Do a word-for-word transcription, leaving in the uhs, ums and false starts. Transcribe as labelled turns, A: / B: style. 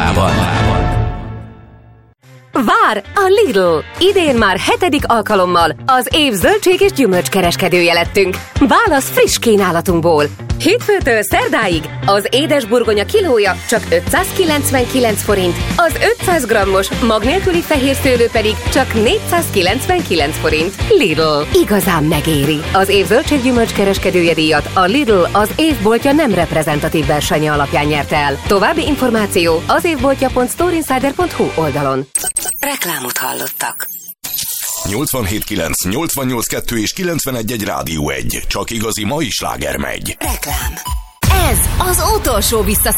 A: Palotában.
B: Vár a Lidl! Idén már hetedik alkalommal az év zöldség és gyümölcskereskedője lettünk. Válasz friss kínálatunkból! Hétfőtől szerdáig az édesburgonya kilója csak ötszázkilencvenkilenc forint, az ötszáz grammos mag nélküli fehér szőlő pedig csak négyszázkilencvenkilenc forint. Lidl. Igazán megéri. Az év zöldség gyümölcskereskedője díjat a Lidl az évboltja nem reprezentatív versenye alapján nyerte el. További információ az évboltja pont storeinsider pont hu oldalon. Reklámot hallottak.
C: nyolcvanhét kilenc, nyolcvannyolc kettő és kilencvenegy egy Rádió egy. Csak igazi mai sláger megy.
B: Reklám. Ez az utolsó visszaszorulás.